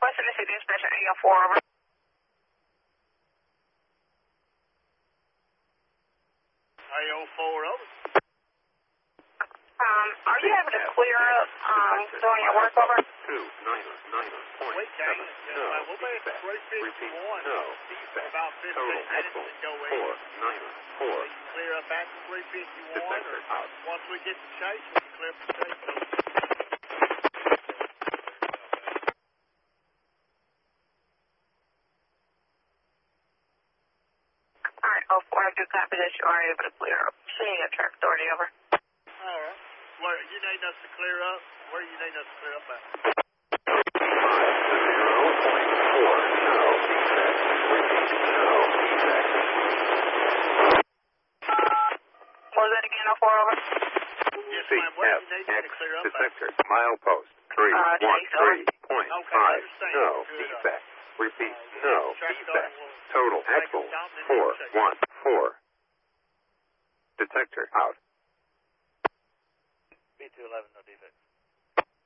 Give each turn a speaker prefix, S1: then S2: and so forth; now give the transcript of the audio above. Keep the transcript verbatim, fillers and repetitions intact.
S1: West Tennessee Dispatcher A L four, over.
S2: A L four, over.
S1: Um, are you having to clear up, um, doing your work, over?
S3: Two, niner, niner, point
S2: We can't.
S3: seven,
S2: Yes,
S3: no,
S2: ma'am. We'll be at
S3: defect.
S2: three fifty-one.
S3: Repeat, no, defect.
S2: About fifteen
S3: Total,
S2: minutes
S3: excellent.
S2: to go in.
S3: Four, niner, four.
S2: We can clear up after three fifty-one,
S3: Detector
S2: or
S3: out.
S2: once we get to Chase, we can clear up the Chase.
S1: All right, oh four, I do copy that. You are able to clear up. Seeing a truck authority, over.
S2: All right. Where you need us to clear up? Where you need us to clear up at?
S3: Zero point four, no, defect. Repeat, no, defect.
S1: What was that again, oh four, over?
S2: Yes,
S3: C,
S2: ma'am. Where
S3: F,
S2: you need us
S3: X,
S2: to clear up at?
S3: detector, milepost, three,
S1: Uh,
S3: one,
S1: Chase, over.
S3: three, point
S2: Okay,
S3: five,
S2: understand.
S3: no,
S2: Good, uh,
S3: defect. Repeat, no,
S2: Track
S3: defect.
S2: dog will
S3: Total,
S2: take
S3: excellent.
S2: us down and
S3: Four,
S2: check.
S3: one, four. Detector out.
S2: B two eleven, no defects.